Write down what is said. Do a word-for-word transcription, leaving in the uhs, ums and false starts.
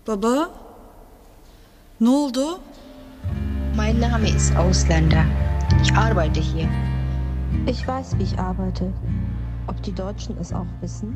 Baba? Ne oldu? Mein Name ist Ausländer. Ich arbeite hier. Ich weiß, wie ich arbeite. Ob die Deutschen es auch wissen?